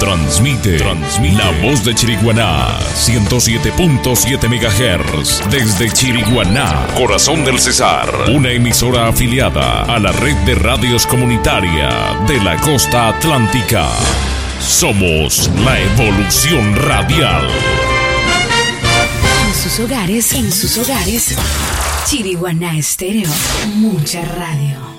Transmite La Voz de Chiriguaná, 107.7 MHz, desde Chiriguaná, corazón del Cesar, una emisora afiliada a la red de radios comunitaria de la costa atlántica. Somos la evolución radial. En sus hogares, Chiriguaná Estéreo, mucha radio.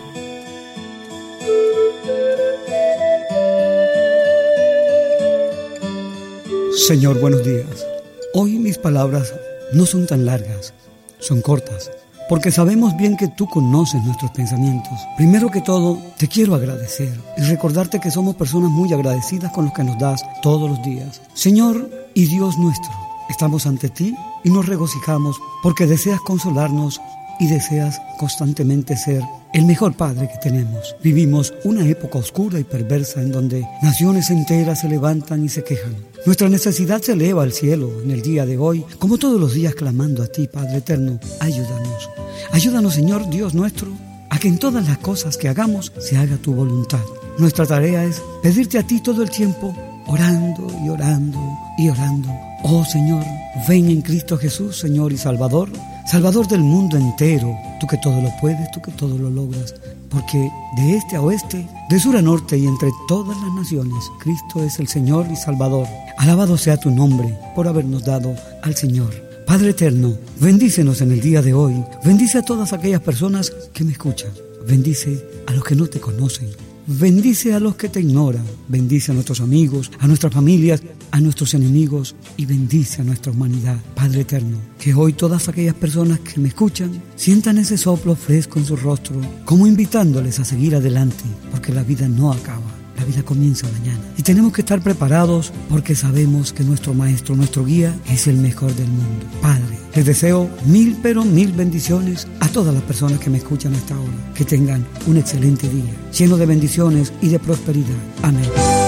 Señor, buenos días. Hoy mis palabras no son tan largas, son cortas, porque sabemos bien que tú conoces nuestros pensamientos. Primero que todo, te quiero agradecer y recordarte que somos personas muy agradecidas con lo que nos das todos los días. Señor y Dios nuestro, estamos ante ti y nos regocijamos porque deseas consolarnos y deseas constantemente ser el mejor Padre que tenemos. Vivimos una época oscura y perversa en donde naciones enteras se levantan y se quejan. Nuestra necesidad se eleva al cielo en el día de hoy, como todos los días clamando a ti, Padre eterno. Ayúdanos. Ayúdanos, Señor Dios nuestro, a que en todas las cosas que hagamos se haga tu voluntad. Nuestra tarea es pedirte a ti todo el tiempo, orando y orando y orando. Oh Señor, ven en Cristo Jesús, Señor y Salvador, Salvador del mundo entero, tú que todo lo puedes, tú que todo lo logras, porque de este a oeste, de sur a norte y entre todas las naciones, Cristo es el Señor y Salvador. Alabado sea tu nombre por habernos dado al Señor. Padre eterno, bendícenos en el día de hoy, bendice a todas aquellas personas que me escuchan, bendice a los que no te conocen, bendice a los que te ignoran, bendice a nuestros amigos, a nuestras familias, a nuestros enemigos y bendice a nuestra humanidad. Padre eterno, que hoy todas aquellas personas que me escuchan sientan ese soplo fresco en su rostro, como invitándoles a seguir adelante, porque la vida no acaba. La vida comienza mañana y tenemos que estar preparados porque sabemos que nuestro maestro, nuestro guía es el mejor del mundo. Padre, les deseo mil bendiciones a todas las personas que me escuchan hasta ahora. Que tengan un excelente día, lleno de bendiciones y de prosperidad. Amén.